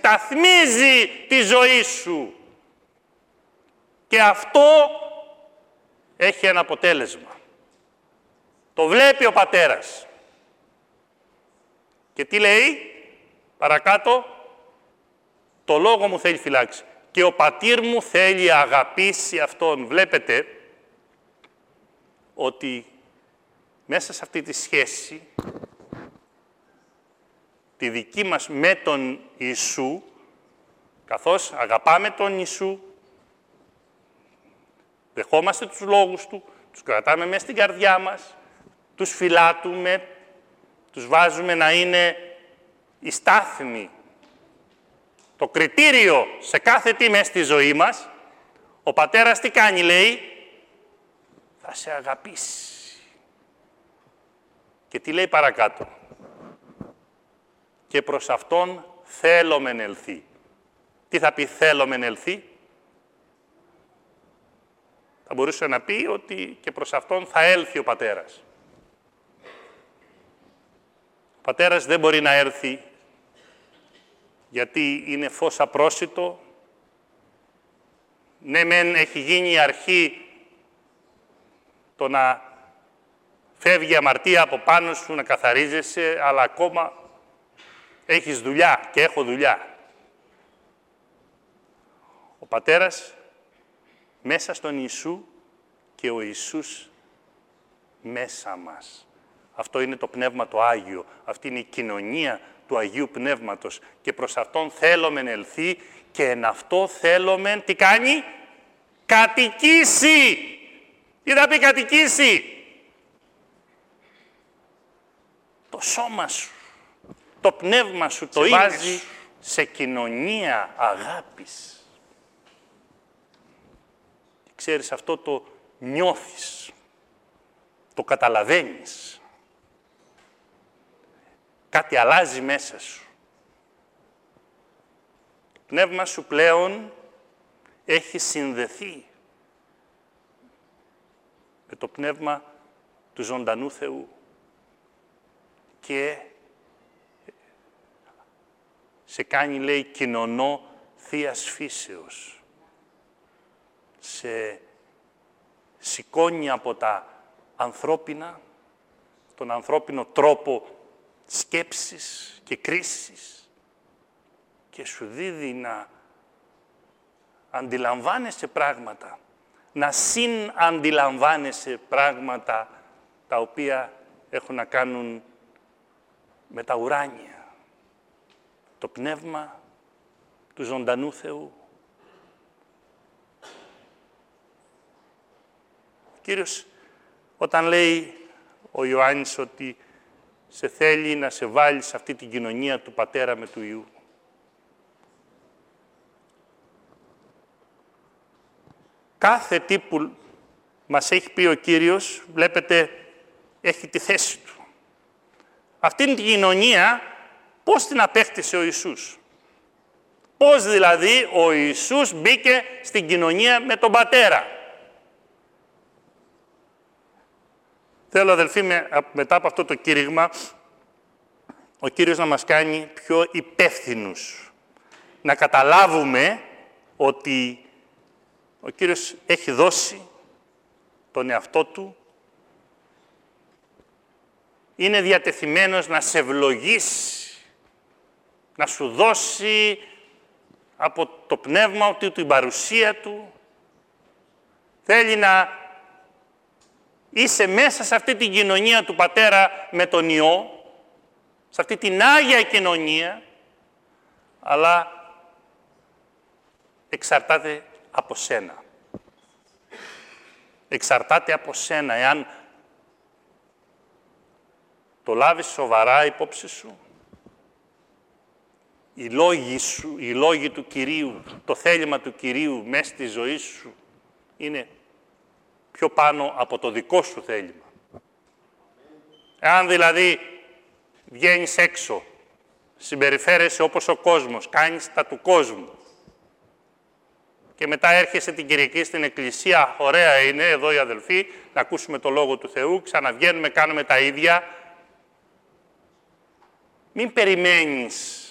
σταθμίζει τη ζωή σου. Και αυτό έχει ένα αποτέλεσμα. Το βλέπει ο πατέρας. Και τι λέει παρακάτω? Το λόγο μου θέλει φυλάξει. Και ο πατήρ μου θέλει αγαπήσει αυτόν. Βλέπετε ότι μέσα σε αυτή τη σχέση, τη δική μας με τον Ιησού, καθώς αγαπάμε τον Ιησού, δεχόμαστε τους λόγους Του, τους κρατάμε μέσα στην καρδιά μας, τους φυλάτουμε, τους βάζουμε να είναι η στάθμη, το κριτήριο σε κάθε τι μέσα στη ζωή μας, ο πατέρας τι κάνει, λέει? Θα σε αγαπήσει. Και τι λέει παρακάτω? Και προς Αυτόν θέλομεν ελθεί. Τι θα πει θέλομεν ελθεί? Θα μπορούσε να πει ότι και προς Αυτόν θα έλθει ο πατέρας. Ο πατέρας δεν μπορεί να έρθει γιατί είναι φως απρόσιτο. Ναι, μεν έχει γίνει η αρχή το να φεύγει η αμαρτία από πάνω σου, να καθαρίζεσαι, αλλά ακόμα έχεις δουλειά και έχω δουλειά. Ο πατέρας μέσα στον Ιησού και ο Ιησούς μέσα μας. Αυτό είναι το Πνεύμα το Άγιο. Αυτή είναι η κοινωνία του Αγίου Πνεύματος. Και προς Αυτόν θέλομεν ελθεί και εν αυτό θέλομεν, τι κάνει? Κατοικήσει. Τι θα πει κατοικήσει? Το σώμα σου, το πνεύμα σου το βάζει σε κοινωνία αγάπης. Και ξέρεις, αυτό το νιώθεις, το καταλαβαίνεις. Κάτι αλλάζει μέσα σου. Το πνεύμα σου πλέον έχει συνδεθεί με το πνεύμα του ζωντανού Θεού και σε κάνει, λέει, κοινωνό Θείας φύσεως. Σε σηκώνει από τα ανθρώπινα, τον ανθρώπινο τρόπο σκέψης και κρίσης και σου δίδει να αντιλαμβάνεσαι πράγματα, να συναντιλαμβάνεσαι πράγματα τα οποία έχουν να κάνουν με τα ουράνια. Το πνεύμα του ζωντανού Θεού. Ο Κύριος, όταν λέει ο Ιωάννης ότι σε θέλει να σε βάλει σε αυτή την κοινωνία του Πατέρα με του Υιού, κάθε τι που μας έχει πει ο Κύριος, βλέπετε, έχει τη θέση του. Αυτήν την κοινωνία, πώς την απέκτησε ο Ιησούς? Πώς δηλαδή ο Ιησούς μπήκε στην κοινωνία με τον Πατέρα? Θέλω, αδελφοί, μετά από αυτό το κήρυγμα, ο Κύριος να μας κάνει πιο υπεύθυνους. Να καταλάβουμε ότι ο Κύριος έχει δώσει τον εαυτό Του, είναι διατεθειμένος να σε ευλογήσει, να σου δώσει από το πνεύμα του, την παρουσία Του. Θέλει να είσαι μέσα σε αυτή την κοινωνία του Πατέρα με τον Υιό, σε αυτή την Άγια κοινωνία, αλλά εξαρτάται από σένα. Εξαρτάται από σένα, εάν το λάβεις σοβαρά υπόψη σου, οι λόγοι σου, οι λόγοι του Κυρίου, το θέλημα του Κυρίου μέσα στη ζωή σου είναι πιο πάνω από το δικό σου θέλημα. Εάν δηλαδή βγαίνεις έξω, συμπεριφέρεσαι όπως ο κόσμος, κάνεις τα του κόσμου και μετά έρχεσαι την Κυριακή στην εκκλησία, ωραία είναι εδώ οι αδελφοί, να ακούσουμε το Λόγο του Θεού, ξαναβγαίνουμε, κάνουμε τα ίδια. Μην περιμένεις